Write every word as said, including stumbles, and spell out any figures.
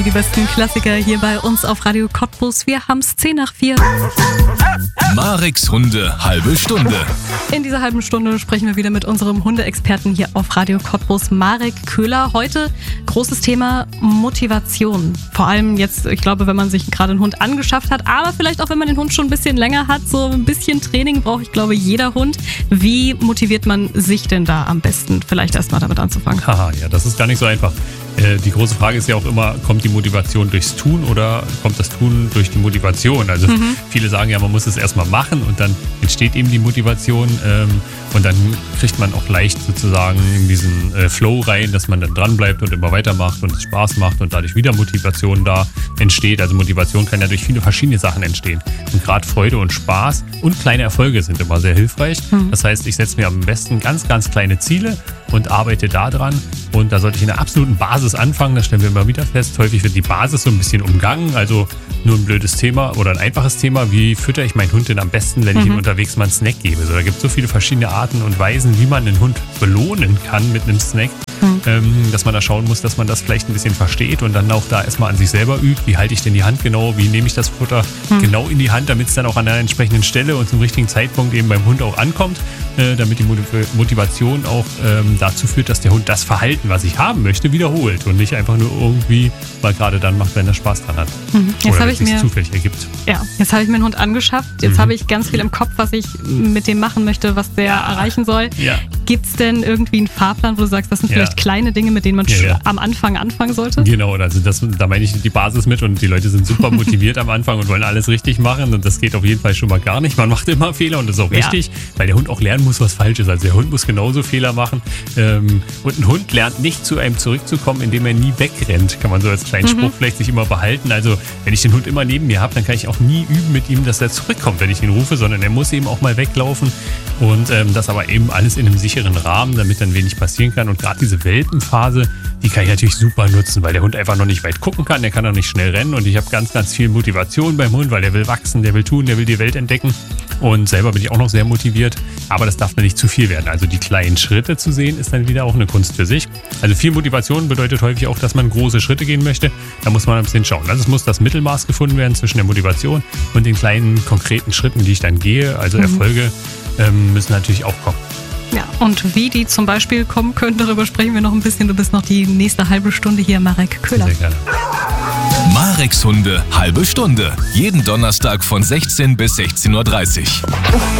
Die besten Klassiker hier bei uns auf Radio Cottbus. Wir haben es zehn nach vier. Mareks Hunde, halbe Stunde. In dieser halben Stunde sprechen wir wieder mit unserem Hundeexperten hier auf Radio Cottbus, Marek Köhler. Heute großes Thema Motivation. Vor allem jetzt, ich glaube, wenn man sich gerade einen Hund angeschafft hat, aber vielleicht auch, wenn man den Hund schon ein bisschen länger hat. So ein bisschen Training braucht, ich glaube, jeder Hund. Wie motiviert man sich denn da am besten? Vielleicht erstmal damit anzufangen. Haha, ja, das ist gar nicht so einfach. Die große Frage ist ja auch immer, kommt die Motivation durchs Tun oder kommt das Tun durch die Motivation? Also mhm. viele sagen ja, man muss es erstmal machen und dann entsteht eben die Motivation ähm, und dann kriegt man auch leicht sozusagen in diesen äh, Flow rein, dass man dann dranbleibt und immer weitermacht und es Spaß macht und dadurch wieder Motivation da entsteht. Also Motivation kann ja durch viele verschiedene Sachen entstehen. Und gerade Freude und Spaß und kleine Erfolge sind immer sehr hilfreich. Mhm. Das heißt, ich setze mir am besten ganz, ganz kleine Ziele und arbeite da dran. Und da sollte ich in der absoluten Basis anfangen, das stellen wir immer wieder fest. Häufig wird die Basis so ein bisschen umgangen, also nur ein blödes Thema oder ein einfaches Thema. Wie fütter ich meinen Hund denn am besten, wenn ich mhm. ihm unterwegs mal einen Snack gebe? So, da gibt es so viele verschiedene Arten und Weisen, wie man einen Hund belohnen kann mit einem Snack, mhm. ähm, dass man da schauen muss, dass man das vielleicht ein bisschen versteht und dann auch da erstmal an sich selber übt. Wie halte ich denn die Hand genau? Wie nehme ich das Futter mhm. genau in die Hand, damit es dann auch an der entsprechenden Stelle und zum richtigen Zeitpunkt eben beim Hund auch ankommt, äh, damit die Motivation auch ähm, dazu führt, dass der Hund das Verhalten, was ich haben möchte, wiederholt und nicht einfach nur irgendwie mal gerade dann macht, wenn er Spaß dran hat. Mhm. Jetzt oder wenn es sich mir, zufällig ergibt. Ja, jetzt habe ich mir einen Hund angeschafft. Jetzt Mhm. habe ich ganz viel im Kopf, was ich mit dem machen möchte, was der erreichen soll. Ja. Gibt es denn irgendwie einen Fahrplan, wo du sagst, das sind Ja. vielleicht kleine Dinge, mit denen man Ja, ja. am Anfang anfangen sollte? Genau, also das, da meine ich die Basis mit und die Leute sind super motiviert am Anfang und wollen alles richtig machen und das geht auf jeden Fall schon mal gar nicht. Man macht immer Fehler und das ist auch Ja. wichtig, weil der Hund auch lernen muss, was falsch ist. Also der Hund muss genauso Fehler machen ähm, und ein Hund lernt nicht zu einem zurückzukommen, indem er nie wegrennt. Kann man so als kleinen Mhm. Spruch vielleicht sich immer behalten. Also wenn ich den Hund immer neben mir habe, dann kann ich auch nie üben mit ihm, dass er zurückkommt, wenn ich ihn rufe, sondern er muss eben auch mal weglaufen und ähm, das aber eben alles in einem sicheren Rahmen, damit dann wenig passieren kann. Und gerade diese Welpenphase, die kann ich natürlich super nutzen, weil der Hund einfach noch nicht weit gucken kann, der kann auch nicht schnell rennen und ich habe ganz, ganz viel Motivation beim Hund, weil der will wachsen, der will tun, der will die Welt entdecken und selber bin ich auch noch sehr motiviert, aber das darf dann nicht zu viel werden. Also die kleinen Schritte zu sehen, ist dann wieder auch eine Kunst für sich. Also viel Motivation bedeutet häufig auch, dass man große Schritte gehen möchte, da muss man ein bisschen schauen. Also es muss das Mittelmaß gefunden werden zwischen der Motivation und den kleinen konkreten Schritten, die ich dann gehe, also Mhm. Erfolge ähm, müssen natürlich auch kommen. Ja, und wie die zum Beispiel kommen können, darüber sprechen wir noch ein bisschen. Du bist noch die nächste halbe Stunde hier, Marek Köhler. Sehr gerne. Mareks Hunde, halbe Stunde. Jeden Donnerstag von sechzehn bis sechzehn Uhr dreißig.